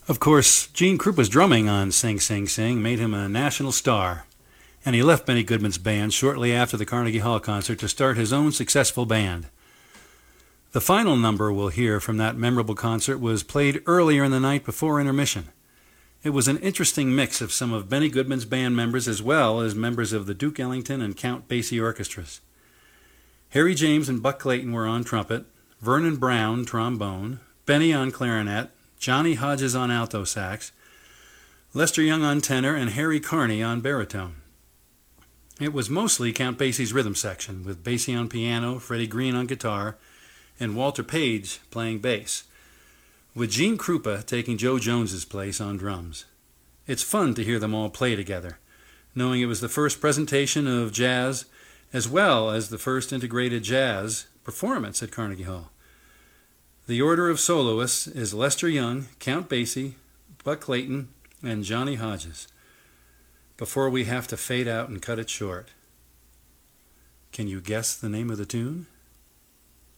Of course, Gene Krupa's drumming on Sing Sing Sing made him a national star, and he left Benny Goodman's band shortly after the Carnegie Hall concert to start his own successful band. The final number we'll hear from that memorable concert was played earlier in the night before intermission. It was an interesting mix of some of Benny Goodman's band members as well as members of the Duke Ellington and Count Basie orchestras. Harry James and Buck Clayton were on trumpet, Vernon Brown trombone, Benny on clarinet, Johnny Hodges on alto sax, Lester Young on tenor, and Harry Carney on baritone. It was mostly Count Basie's rhythm section, with Basie on piano, Freddie Green on guitar, and Walter Page playing bass, with Gene Krupa taking Joe Jones's place on drums. It's fun to hear them all play together, knowing it was the first presentation of jazz as well as the first integrated jazz performance at Carnegie Hall. The order of soloists is Lester Young, Count Basie, Buck Clayton, and Johnny Hodges. Before we have to fade out and cut it short, can you guess the name of the tune?